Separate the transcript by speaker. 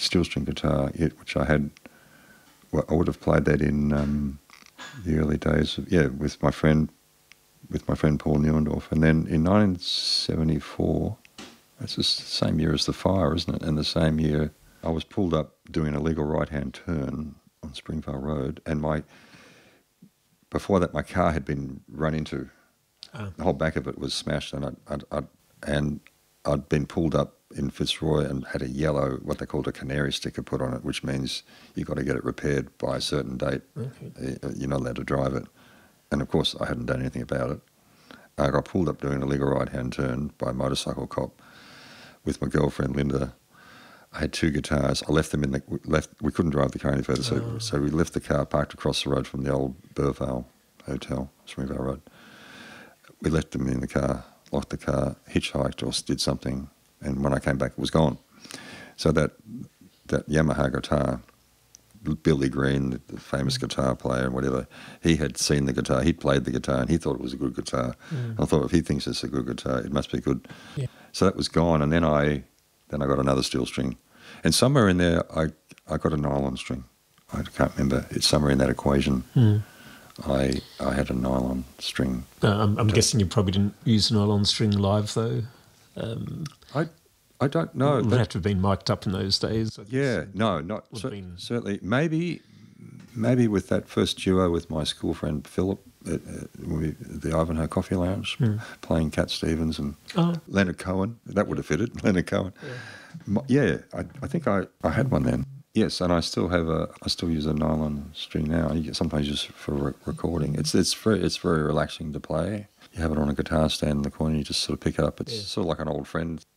Speaker 1: steel string guitar, which I had. Well, I would have played that in the early days. With my friend Paul Neuendorf, and then in 1974, that's the same year as the fire, isn't it? And the same year, I was pulled up doing an illegal right-hand turn on Springvale Road, and before that, my car had been run into. The whole back of it was smashed, and I'd been pulled up in Fitzroy and had a yellow, what they called a canary sticker put on it, which means you've got to get it repaired by a certain date. Okay. You're not allowed to drive it. And of course, I hadn't done anything about it. I got pulled up doing a legal right-hand turn by a motorcycle cop with my girlfriend Linda. I had two guitars. I left them we couldn't drive the car any further, so we left the car parked across the road from the old Burvale Hotel, Springvale Road. We left them in the car, locked the car, hitchhiked or did something, and when I came back, it was gone. So that Yamaha guitar, Billy Green, the famous guitar player and whatever, he had seen the guitar, he'd played the guitar, and he thought it was a good guitar. I thought, if he thinks it's a good guitar, it must be good. Yeah. So that was gone, and then I got another steel string. And somewhere in there, I got a nylon string. I can't remember. It's somewhere in that equation. I had a nylon string.
Speaker 2: I'm guessing you probably didn't use nylon string live, though.
Speaker 1: I don't know.
Speaker 2: It would have to have been mic'd up in those days.
Speaker 1: Not certainly. Maybe with that first duo with my school friend Philip at the Ivanhoe Coffee Lounge, playing Cat Stevens and Leonard Cohen. That would have fitted, Leonard Cohen. I think I had one then. Yes, and I still use a nylon string now. You sometimes use it for recording. It's very relaxing to play. You have it on a guitar stand in the corner, you just sort of pick it up. It's sort of like an old friend